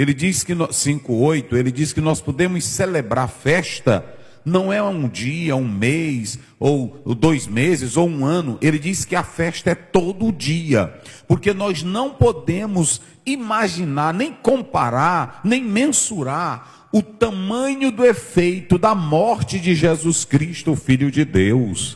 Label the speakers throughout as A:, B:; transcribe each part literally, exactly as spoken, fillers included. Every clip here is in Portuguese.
A: ele diz que cinco oito, ele diz que nós podemos celebrar festa, não é um dia, um mês, ou dois meses, ou um ano. Ele diz que a festa é todo dia, porque nós não podemos imaginar, nem comparar, nem mensurar o tamanho do efeito da morte de Jesus Cristo, o Filho de Deus.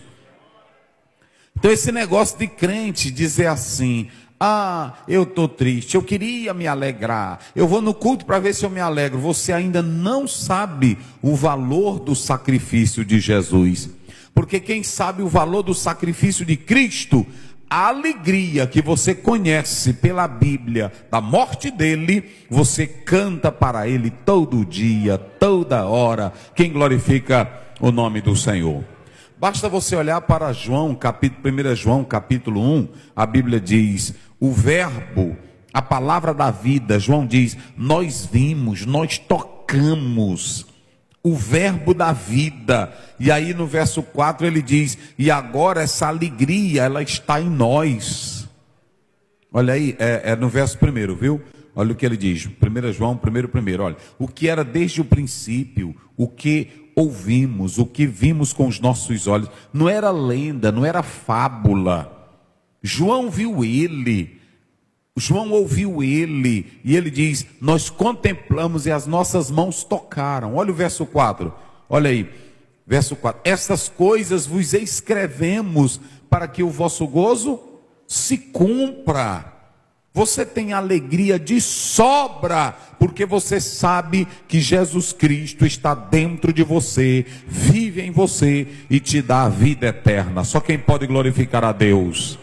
A: Então esse negócio de crente dizer assim: ah, eu estou triste, eu queria me alegrar, eu vou no culto para ver se eu me alegro. Você ainda não sabe o valor do sacrifício de Jesus. Porque quem sabe o valor do sacrifício de Cristo, a alegria que você conhece pela Bíblia, da morte dele, você canta para ele todo dia, toda hora. Quem glorifica o nome do Senhor? Basta você olhar para João, capítulo, primeiro João, capítulo um, a Bíblia diz: o verbo, a palavra da vida. João diz: nós vimos, nós tocamos o verbo da vida. E aí no verso quatro ele diz: e agora essa alegria, ela está em nós. Olha aí, é, é no verso primeiro, viu? Olha o que ele diz, primeiro João, primeiro, primeiro, olha: o que era desde o princípio, o que ouvimos, o que vimos com os nossos olhos, não era lenda, não era fábula. João viu ele, João ouviu ele, e ele diz: nós contemplamos e as nossas mãos tocaram. Olha o verso quatro, olha aí, verso quatro: essas coisas vos escrevemos para que o vosso gozo se cumpra. Você tem alegria de sobra, porque você sabe que Jesus Cristo está dentro de você, vive em você e te dá a vida eterna. Só quem pode glorificar a Deus.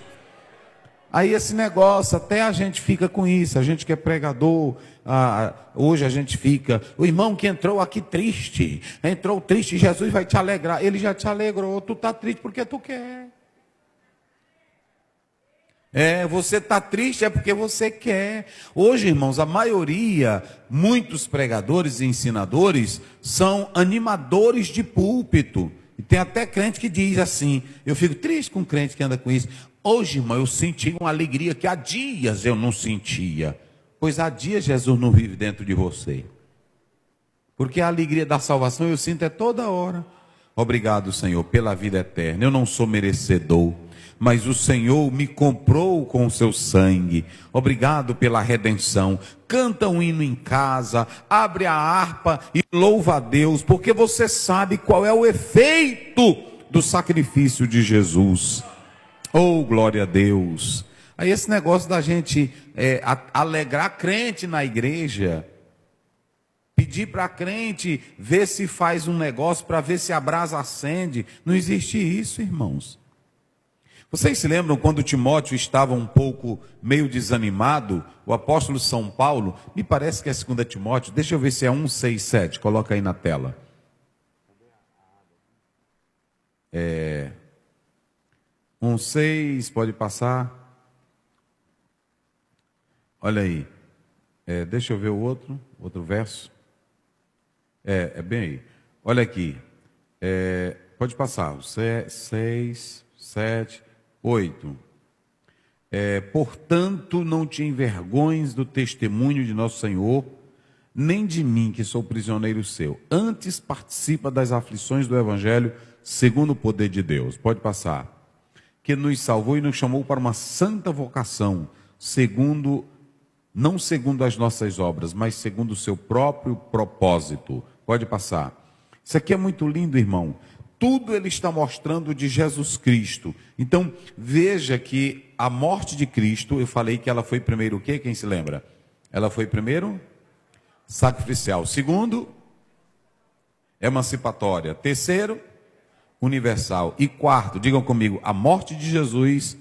A: Aí esse negócio, até a gente fica com isso, a gente que é pregador, ah, hoje a gente fica: o irmão que entrou aqui triste, entrou triste, Jesus vai te alegrar. Ele já te alegrou, tu está triste porque tu quer. É, você está triste é porque você quer. Hoje, irmãos, a maioria, muitos pregadores e ensinadores são animadores de púlpito. E tem até crente que diz assim: eu fico triste com crente que anda com isso. Hoje, irmão, eu senti uma alegria que há dias eu não sentia. Pois há dias Jesus não vive dentro de você. Porque a alegria da salvação eu sinto é toda hora. Obrigado, Senhor, pela vida eterna. Eu não sou merecedor, mas o Senhor me comprou com o seu sangue. Obrigado pela redenção. Canta um hino em casa, abre a harpa e louva a Deus, porque você sabe qual é o efeito do sacrifício de Jesus. Oh, glória a Deus. Aí esse negócio da gente é, alegrar crente na igreja, pedir para crente ver se faz um negócio para ver se a brasa acende, não existe isso, irmãos. Vocês se lembram quando Timóteo estava um pouco meio desanimado? O apóstolo São Paulo, me parece que é segunda Timóteo, deixa eu ver se é um, seis, sete, coloca aí na tela. É, um, seis, pode passar. Olha aí, é, deixa eu ver o outro, outro verso. É, é bem aí. Olha aqui, é, pode passar, seis, sete... oito. É, portanto, não te envergonhes do testemunho de nosso Senhor, nem de mim, que sou prisioneiro seu. Antes participa das aflições do Evangelho, segundo o poder de Deus. Pode passar. Que nos salvou e nos chamou para uma santa vocação, segundo, não segundo as nossas obras, mas segundo o seu próprio propósito. Pode passar. Isso aqui é muito lindo, irmão. Tudo ele está mostrando de Jesus Cristo. Então, veja que a morte de Cristo, eu falei que ela foi primeiro o quê? Quem se lembra? Ela foi primeiro sacrificial. Segundo, emancipatória. Terceiro, universal. E quarto, digam comigo, a morte de Jesus,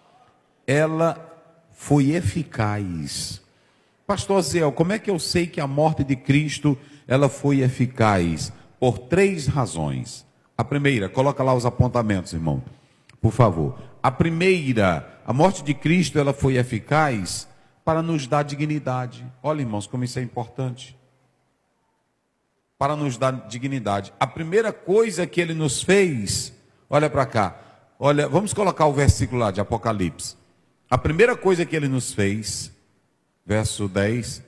A: ela foi eficaz. Pastor Zéu, como é que eu sei que a morte de Cristo, ela foi eficaz? Por três razões. A primeira, coloca lá os apontamentos, irmão, por favor. A primeira, a morte de Cristo, ela foi eficaz para nos dar dignidade. Olha, irmãos, como isso é importante. Para nos dar dignidade. A primeira coisa que ele nos fez, olha para cá, olha, vamos colocar o versículo lá de Apocalipse. A primeira coisa que ele nos fez, verso dez,